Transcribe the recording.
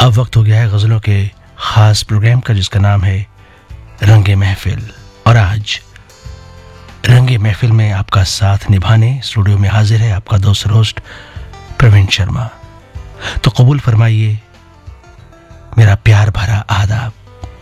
अब वक्त हो गया है गज़लों के ख़ास प्रोग्राम का, जिसका नाम है रंगे महफिल। और आज रंगे महफिल में आपका साथ निभाने स्टूडियो में हाजिर है आपका दोस्त रोस्ट प्रवीण शर्मा। तो कबूल फरमाइए मेरा प्यार भरा आदाब।